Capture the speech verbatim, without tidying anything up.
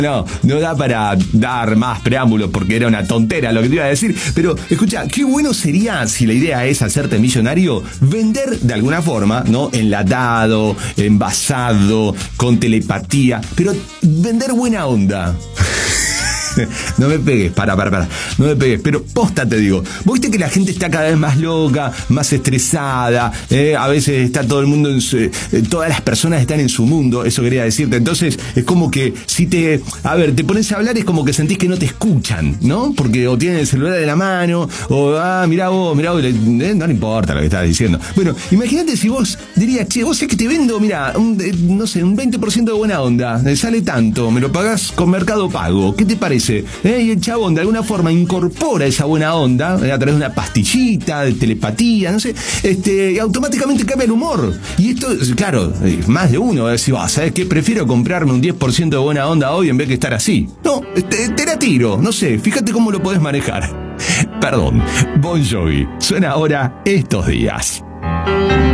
No, no da para dar más preámbulos porque era una tontera lo que te iba a decir. Pero, escucha, qué bueno sería si la idea es hacerte millonario, vender de alguna forma, ¿no? Enlatado, envasado, con telepatía, pero vender buena onda. No me pegues, para, para, para. No me pegues, pero posta te digo. Vos viste que la gente está cada vez más loca, más estresada. Eh, a veces está todo el mundo en su, eh, todas las personas están en su mundo. Eso quería decirte. Entonces, es como que si te. A ver, te pones a hablar, es como que sentís que no te escuchan, ¿no? Porque o tienen el celular de la mano, o ah, mirá vos, mirá vos. Eh, no le importa lo que estás diciendo. Bueno, imagínate si vos dirías, che, vos es que te vendo, mirá, un, eh, no sé, un veinte por ciento de buena onda. Eh, sale tanto, me lo pagás con Mercado Pago. ¿Qué te parece? ¿Eh? Y el chabón de alguna forma incorpora esa buena onda eh, a través de una pastillita, de telepatía, no sé, este, y automáticamente cambia el humor. Y esto, claro, más de uno va a decir, oh, ¿sabes qué? Prefiero comprarme un diez por ciento de buena onda hoy en vez de estar así. No, te, te la tiro, no sé, fíjate cómo lo podés manejar. Perdón, Bon Jovi, suena ahora Estos Días.